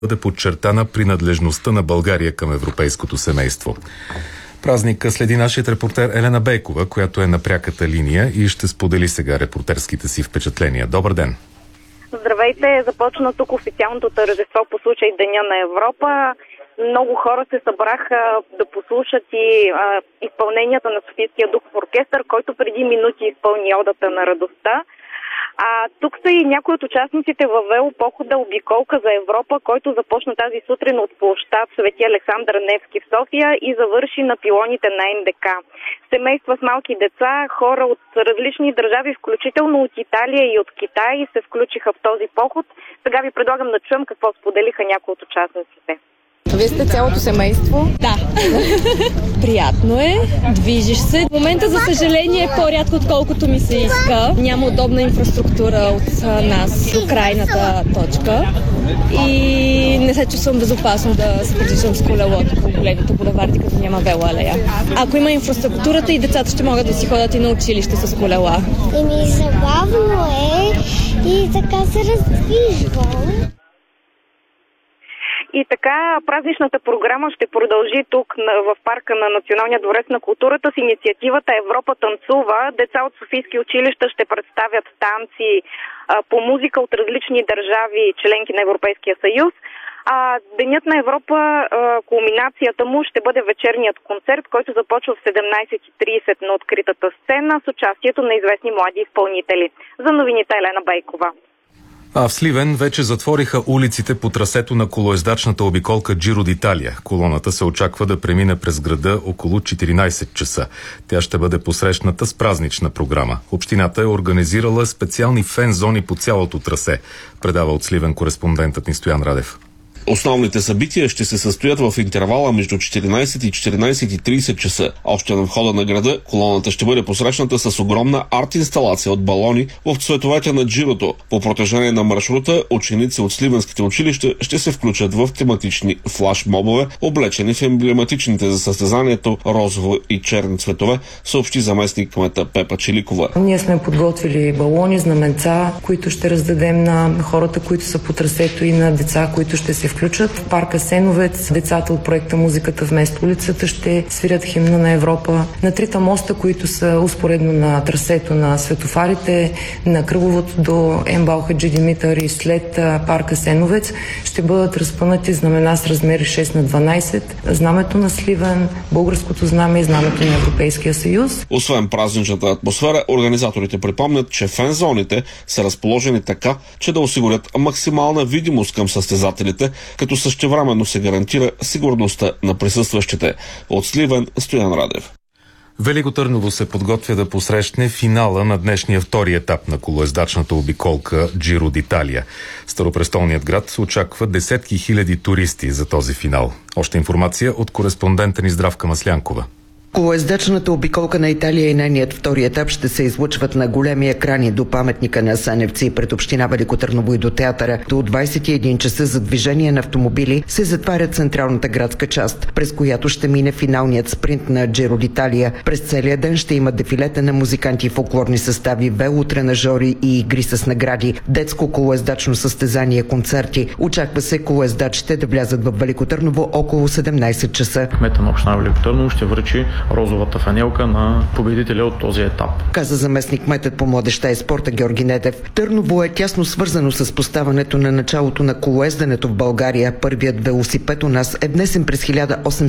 бъде подчертана принадлежността на България към европейското семейство. Празника следи нашият репортер Елена Бейкова, която е на пряката линия и ще сподели сега репортерските си впечатления. Добър ден! Здравейте! Започна тук официалното тържество по случай Деня на Европа. Много хора се събраха да послушат и изпълненията на Софийския духов оркестър, който преди минути изпълни Одата на радостта. Тук са и някои от участниците във велопохода Обиколка за Европа, който започна тази сутрин от площад Свети Александър Невски в София и завърши на пилоните на НДК. Семейства с малки деца, хора от различни държави, включително от Италия и от Китай, се включиха в този поход. Сега ви предлагам да чуем какво споделиха някои от участниците. Вие сте цялото семейство? Да. Приятно е, движиш се. В момента, за съжаление, е по-рядко, отколкото ми се иска. Няма удобна инфраструктура от нас до крайната точка. И не се чувствам безопасно да се придвижвам с колелото по големите булеварди, като няма велоалея. Ако има инфраструктурата, и децата ще могат да си ходят и на училище с колела. Забавно е и така се раздвижвам. И така, празничната програма ще продължи тук в парка на Националния дворец на културата с инициативата Европа танцува. Деца от софийски училища ще представят танци по музика от различни държави, членки на Европейския съюз. Денят на Европа, кулминацията му ще бъде вечерният концерт, който започва в 17:30 на откритата сцена с участието на известни млади изпълнители. За новините Елена Бейкова. А в Сливен вече затвориха улиците по трасето на колоездачната обиколка Джиро д'Италия. Колоната се очаква да премине през града около 14 часа. Тя ще бъде посрещната с празнична програма. Общината е организирала специални фен-зони по цялото трасе, предава от Сливен кореспондентът ни Стоян Радев. Основните събития ще се състоят в интервала между 14 и 14:30 часа. Още на входа на града колоната ще бъде посрещната с огромна арт-инсталация от балони в цветовете на Джирото. По протежение на маршрута ученици от сливенските училища ще се включат в тематични флаш-мобове, облечени в емблематичните за състезанието розово и черни цветове, съобщи заместник кмета Пепа Чиликова. Ние сме подготвили балони, знаменца, които ще раздадем на хората, които са по трасето, и на деца, които ще се включат. В парка Сеновец децата от проекта Музиката вместо улицата ще свирят химна на Европа. На трите моста, които са успоредно на трасето на светофарите, на кръговото до Ембал Хаджи Димитър и след парка Сеновец, ще бъдат разпънати знамена с размери 6x12, знамето на Сливен, българското знаме и знамето на Европейския съюз. Освен празничната атмосфера, организаторите припомнят, че фен-зоните са разположени така, че да осигурят максимална видимост към състезателите, като същевременно се гарантира сигурността на присъстващите. От Сливен, Стоян Радев. Велико Търново се подготвя да посрещне финала на днешния втори етап на колоездачната обиколка Джиро д'Италия. Старопрестолният град очаква десетки хиляди туристи за този финал. Още информация от кореспондента ни Здравка Маслянкова. Колоездачната обиколка на Италия и нейният втори етап ще се излъчват на големи екрани до паметника на Саневци пред община Велико Търново и до театъра. До 21 часа за движение на автомобили се затваря централната градска част, през която ще мине финалният спринт на Джиро д'Италия. През целия ден ще има дефилета на музиканти и фолклорни състави, велотренажори и игри с награди, детско колоездачно състезание, концерти. Очаква се колоездачите да влязат в Велико Търново около 17 часа. Кмета на община Велико Търново ще връчи розовата фанелка на победителя от този етап. Каза заместник кметът по младежта и спорта Георги Недев. Търново е тясно свързано с поставането на началото на колоезденето в България. Първият велосипед у нас е внесен през